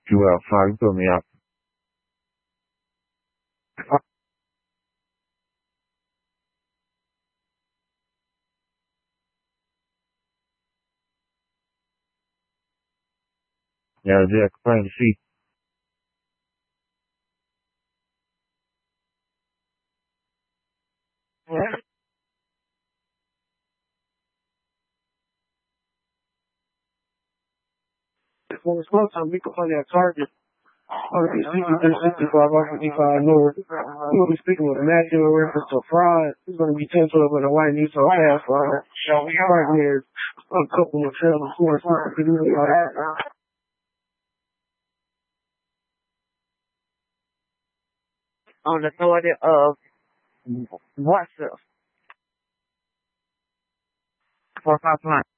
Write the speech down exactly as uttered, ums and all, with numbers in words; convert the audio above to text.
You outside, you feel me out. Yeah, yeah, plain to see. Yeah. When it's close time, we can play that target. Okay, so you can just if I if I know we're going to be speaking with a matching reference to fraud, it's going to be ten twelve with a white news so fast. So we are here a couple of trailers for us to do that. On the authority of WhatsApp for pipeline.